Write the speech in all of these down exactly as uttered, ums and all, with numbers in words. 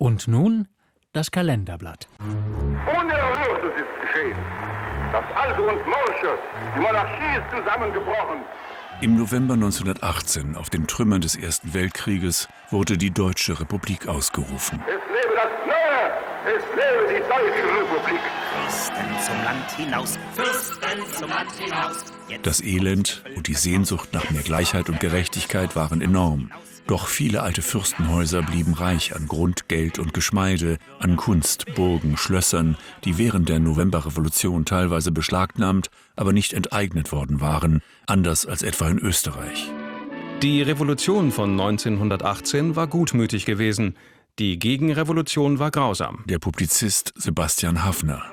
Und nun das Kalenderblatt. Unerhörtes ist geschehen. Das Alte und Morsche, die Monarchie ist zusammengebrochen. Im November neunzehnhundertachtzehn, auf den Trümmern des Ersten Weltkrieges, wurde die Deutsche Republik ausgerufen. Es lebe das Neue, es lebe die Deutsche Republik. Fürsten zum Land hinaus, Fürsten zum Land hinaus. Jetzt Das Elend und die Sehnsucht nach mehr Gleichheit und Gerechtigkeit waren enorm. Doch viele alte Fürstenhäuser blieben reich an Grund, Geld und Geschmeide, an Kunst, Burgen, Schlössern, die während der Novemberrevolution teilweise beschlagnahmt, aber nicht enteignet worden waren, anders als etwa in Österreich. Die Revolution von neunzehnhundertachtzehn war gutmütig gewesen. Die Gegenrevolution war grausam. Der Publizist Sebastian Haffner.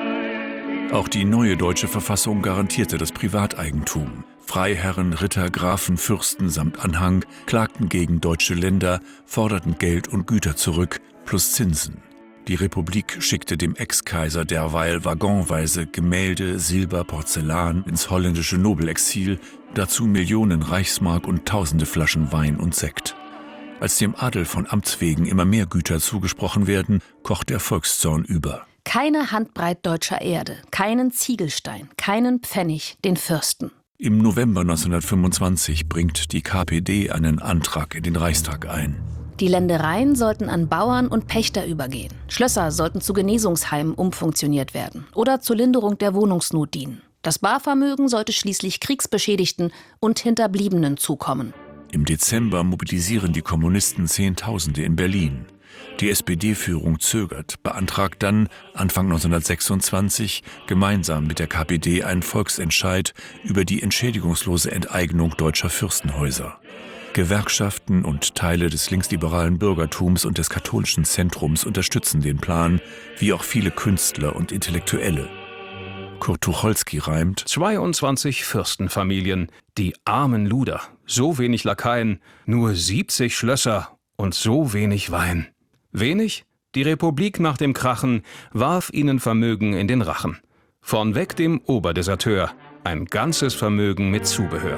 Auch die neue deutsche Verfassung garantierte das Privateigentum. Freiherren, Ritter, Grafen, Fürsten samt Anhang klagten gegen deutsche Länder, forderten Geld und Güter zurück, plus Zinsen. Die Republik schickte dem Ex-Kaiser derweil waggonweise Gemälde, Silber, Porzellan ins holländische Nobelexil, dazu Millionen Reichsmark und tausende Flaschen Wein und Sekt. Als dem Adel von Amts wegen immer mehr Güter zugesprochen werden, kocht der Volkszorn über. Keine Handbreit deutscher Erde, keinen Ziegelstein, keinen Pfennig den Fürsten. Im November neunzehnhundertfünfundzwanzig bringt die K P D einen Antrag in den Reichstag ein. Die Ländereien sollten an Bauern und Pächter übergehen. Schlösser sollten zu Genesungsheimen umfunktioniert werden oder zur Linderung der Wohnungsnot dienen. Das Barvermögen sollte schließlich Kriegsbeschädigten und Hinterbliebenen zukommen. Im Dezember mobilisieren die Kommunisten Zehntausende in Berlin. Die S P D-Führung zögert, beantragt dann Anfang neunzehnhundertsechsundzwanzig gemeinsam mit der K P D einen Volksentscheid über die entschädigungslose Enteignung deutscher Fürstenhäuser. Gewerkschaften und Teile des linksliberalen Bürgertums und des katholischen Zentrums unterstützen den Plan, wie auch viele Künstler und Intellektuelle. Kurt Tucholsky reimt: zweiundzwanzig Fürstenfamilien, die armen Luder, so wenig Lakaien, nur siebzig Schlösser und so wenig Wein. Wenig? Die Republik nach dem Krachen warf ihnen Vermögen in den Rachen. Vornweg dem Oberdeserteur, ein ganzes Vermögen mit Zubehör.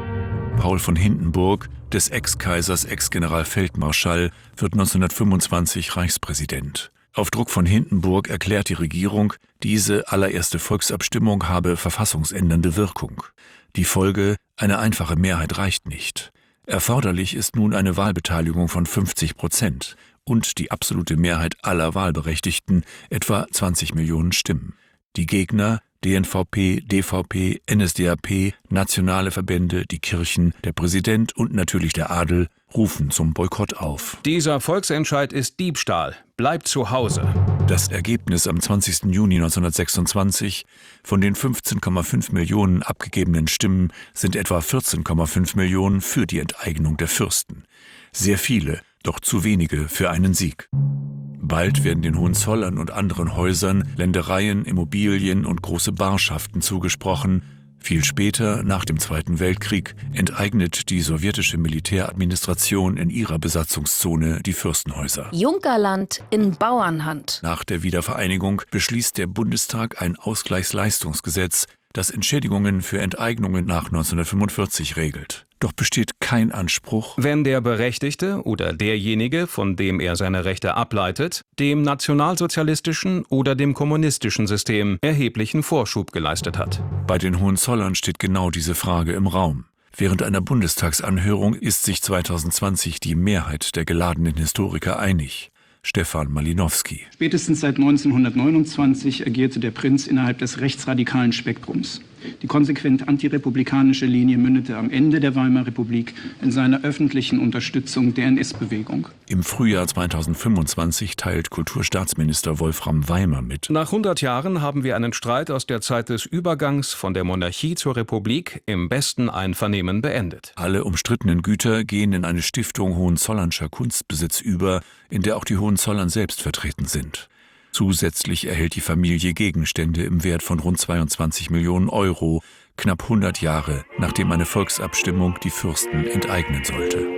Paul von Hindenburg, des Ex-Kaisers Ex-Generalfeldmarschall, wird neunzehnhundertfünfundzwanzig Reichspräsident. Auf Druck von Hindenburg erklärt die Regierung, diese allererste Volksabstimmung habe verfassungsändernde Wirkung. Die Folge: eine einfache Mehrheit reicht nicht. Erforderlich ist nun eine Wahlbeteiligung von fünfzig Prozent und die absolute Mehrheit aller Wahlberechtigten, etwa zwanzig Millionen Stimmen. Die Gegner: D N V P, D V P, N S D A P, nationale Verbände, die Kirchen, der Präsident und natürlich der Adel rufen zum Boykott auf. Dieser Volksentscheid ist Diebstahl. Bleibt zu Hause. Das Ergebnis am zwanzigsten Juni neunzehnhundertsechsundzwanzig: von den fünfzehn Komma fünf Millionen abgegebenen Stimmen sind etwa vierzehn Komma fünf Millionen für die Enteignung der Fürsten. Sehr viele, doch zu wenige für einen Sieg. Bald werden den Hohenzollern und anderen Häusern Ländereien, Immobilien und große Barschaften zugesprochen. Viel später, nach dem Zweiten Weltkrieg, enteignet die sowjetische Militäradministration in ihrer Besatzungszone die Fürstenhäuser. Junkerland in Bauernhand. Nach der Wiedervereinigung beschließt der Bundestag ein Ausgleichsleistungsgesetz, das Entschädigungen für Enteignungen nach neunzehnhundertfünfundvierzig regelt. Doch besteht kein Anspruch, wenn der Berechtigte oder derjenige, von dem er seine Rechte ableitet, dem nationalsozialistischen oder dem kommunistischen System erheblichen Vorschub geleistet hat. Bei den Hohenzollern steht genau diese Frage im Raum. Während einer Bundestagsanhörung ist sich zweitausendzwanzig die Mehrheit der geladenen Historiker einig. Stefan Malinowski. Spätestens seit neunzehnhundertneunundzwanzig agierte der Prinz innerhalb des rechtsradikalen Spektrums. Die konsequent antirepublikanische Linie mündete am Ende der Weimarer Republik in seiner öffentlichen Unterstützung der N S-Bewegung. Im Frühjahr zweitausendfünfundzwanzig teilt Kulturstaatsminister Wolfram Weimer mit: Nach hundert Jahren haben wir einen Streit aus der Zeit des Übergangs von der Monarchie zur Republik im besten Einvernehmen beendet. Alle umstrittenen Güter gehen in eine Stiftung Hohenzollernscher Kunstbesitz über, in der auch die Hohenzollern selbst vertreten sind. Zusätzlich erhält die Familie Gegenstände im Wert von rund zweiundzwanzig Millionen Euro, knapp hundert Jahre, nachdem eine Volksabstimmung die Fürsten enteignen sollte.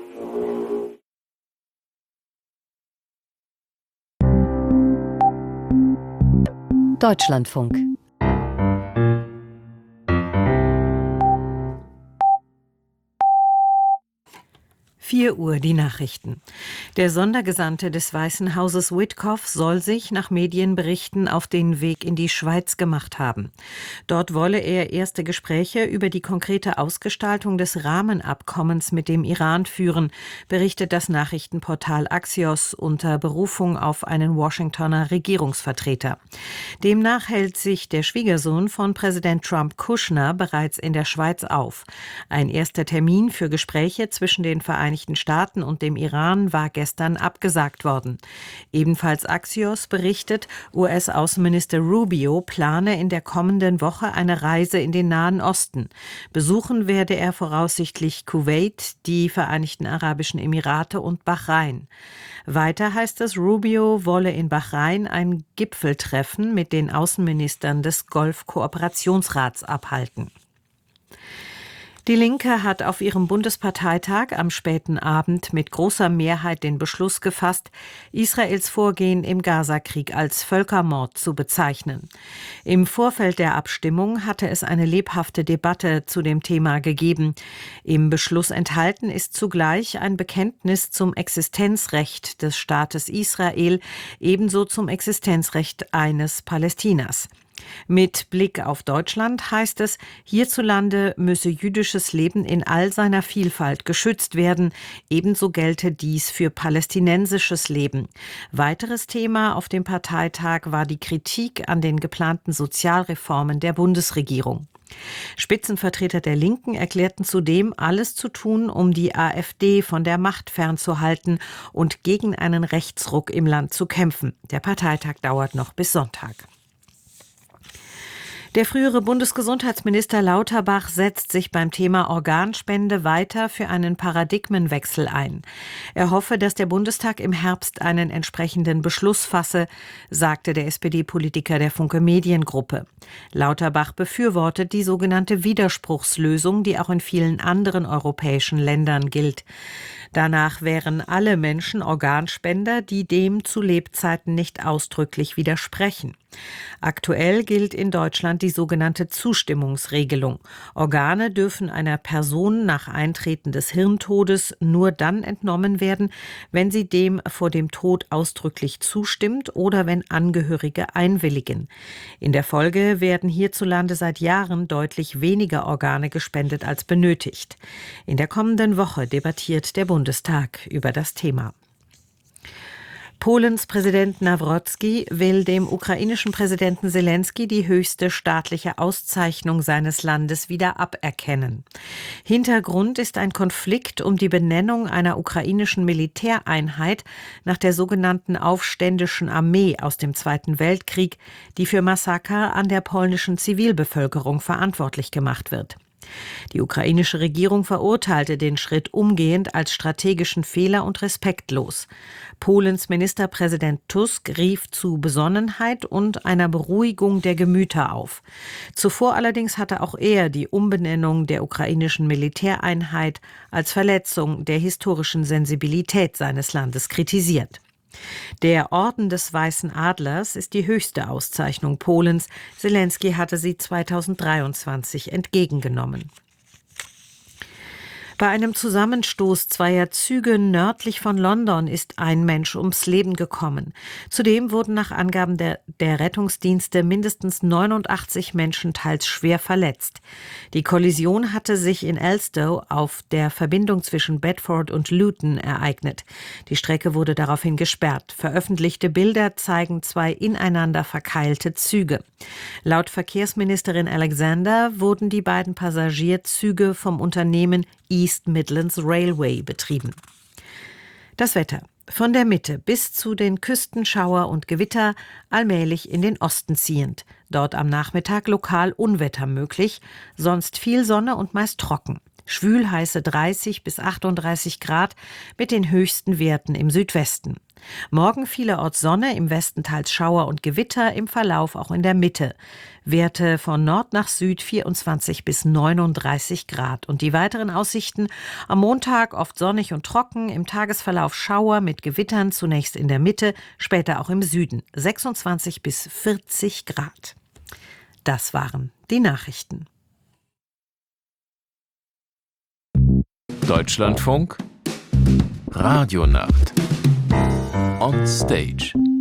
Deutschlandfunk. vier Uhr die Nachrichten. Der Sondergesandte des Weißen Hauses Witkoff soll sich nach Medienberichten auf den Weg in die Schweiz gemacht haben. Dort wolle er erste Gespräche über die konkrete Ausgestaltung des Rahmenabkommens mit dem Iran führen, berichtet das Nachrichtenportal Axios unter Berufung auf einen Washingtoner Regierungsvertreter. Demnach hält sich der Schwiegersohn von Präsident Trump, Kushner, bereits in der Schweiz auf. Ein erster Termin für Gespräche zwischen den Vereinigten Staaten und dem Iran war gestern abgesagt worden. Ebenfalls Axios berichtet, U S-Außenminister Rubio plane in der kommenden Woche eine Reise in den Nahen Osten. Besuchen werde er voraussichtlich Kuwait, die Vereinigten Arabischen Emirate und Bahrain. Weiter heißt es, Rubio wolle in Bahrain ein Gipfeltreffen mit den Außenministern des Golf-Kooperationsrats abhalten. Die Linke hat auf ihrem Bundesparteitag am späten Abend mit großer Mehrheit den Beschluss gefasst, Israels Vorgehen im Gazakrieg als Völkermord zu bezeichnen. Im Vorfeld der Abstimmung hatte es eine lebhafte Debatte zu dem Thema gegeben. Im Beschluss enthalten ist zugleich ein Bekenntnis zum Existenzrecht des Staates Israel, ebenso zum Existenzrecht eines Palästinas. Mit Blick auf Deutschland heißt es, hierzulande müsse jüdisches Leben in all seiner Vielfalt geschützt werden. Ebenso gelte dies für palästinensisches Leben. Weiteres Thema auf dem Parteitag war die Kritik an den geplanten Sozialreformen der Bundesregierung. Spitzenvertreter der Linken erklärten zudem, alles zu tun, um die AfD von der Macht fernzuhalten und gegen einen Rechtsruck im Land zu kämpfen. Der Parteitag dauert noch bis Sonntag. Der frühere Bundesgesundheitsminister Lauterbach setzt sich beim Thema Organspende weiter für einen Paradigmenwechsel ein. Er hoffe, dass der Bundestag im Herbst einen entsprechenden Beschluss fasse, sagte der S P D-Politiker der Funke Mediengruppe. Lauterbach befürwortet die sogenannte Widerspruchslösung, die auch in vielen anderen europäischen Ländern gilt. Danach wären alle Menschen Organspender, die dem zu Lebzeiten nicht ausdrücklich widersprechen. Aktuell gilt in Deutschland die sogenannte Zustimmungsregelung. Organe dürfen einer Person nach Eintreten des Hirntodes nur dann entnommen werden, wenn sie dem vor dem Tod ausdrücklich zustimmt oder wenn Angehörige einwilligen. In der Folge werden hierzulande seit Jahren deutlich weniger Organe gespendet als benötigt. In der kommenden Woche debattiert der Bundestag über das Thema. Polens Präsident Nawrocki will dem ukrainischen Präsidenten Selenskyj die höchste staatliche Auszeichnung seines Landes wieder aberkennen. Hintergrund ist ein Konflikt um die Benennung einer ukrainischen Militäreinheit nach der sogenannten Aufständischen Armee aus dem Zweiten Weltkrieg, die für Massaker an der polnischen Zivilbevölkerung verantwortlich gemacht wird. Die ukrainische Regierung verurteilte den Schritt umgehend als strategischen Fehler und respektlos. Polens Ministerpräsident Tusk rief zu Besonnenheit und einer Beruhigung der Gemüter auf. Zuvor allerdings hatte auch er die Umbenennung der ukrainischen Militäreinheit als Verletzung der historischen Sensibilität seines Landes kritisiert. Der Orden des Weißen Adlers ist die höchste Auszeichnung Polens. Selenskyj hatte sie zweitausenddreiundzwanzig entgegengenommen. Bei einem Zusammenstoß zweier Züge nördlich von London ist ein Mensch ums Leben gekommen. Zudem wurden nach Angaben der, der Rettungsdienste mindestens neunundachtzig Menschen teils schwer verletzt. Die Kollision hatte sich in Elstow auf der Verbindung zwischen Bedford und Luton ereignet. Die Strecke wurde daraufhin gesperrt. Veröffentlichte Bilder zeigen zwei ineinander verkeilte Züge. Laut Verkehrsministerin Alexander wurden die beiden Passagierzüge vom Unternehmen East Midlands Railway betrieben. Das Wetter. Von der Mitte bis zu den Küsten Schauer und Gewitter, allmählich in den Osten ziehend. Dort am Nachmittag lokal Unwetter möglich, sonst viel Sonne und meist trocken. Schwülheiße dreißig bis achtunddreißig Grad mit den höchsten Werten im Südwesten. Morgen vielerorts Sonne, im Westen teils Schauer und Gewitter, im Verlauf auch in der Mitte. Werte von Nord nach Süd vierundzwanzig bis neununddreißig Grad. Und die weiteren Aussichten: am Montag oft sonnig und trocken, im Tagesverlauf Schauer mit Gewittern, zunächst in der Mitte, später auch im Süden. sechsundzwanzig bis vierzig Grad. Das waren die Nachrichten. Deutschlandfunk Radionacht On Stage.